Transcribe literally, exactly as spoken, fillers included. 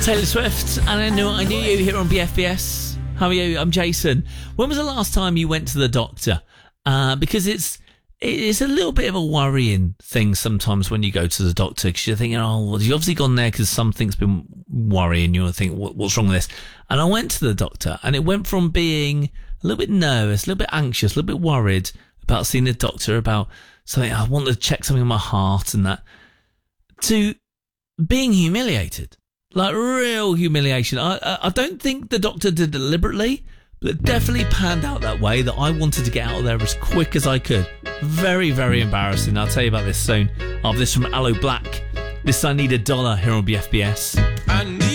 Taylor Swift, and I knew I knew you here on B F B S. How are you? I'm Jason. When was the last time you went to the doctor? Uh, because it's it's a little bit of a worrying thing sometimes when you go to the doctor, because you're thinking, oh, well, you've obviously gone there because something's been worrying you. I think, what, what's wrong with this? And I went to the doctor, and it went from being a little bit nervous, a little bit anxious, a little bit worried about seeing the doctor about something. I want to check something on my heart and that, to being humiliated. Like real humiliation. I, I I don't think the doctor did deliberately, but it definitely panned out that way that I wanted to get out of there as quick as I could. Very, very embarrassing. I'll tell you about this soon. After this from Aloe Black. This I Need a Dollar here on B F B S. I need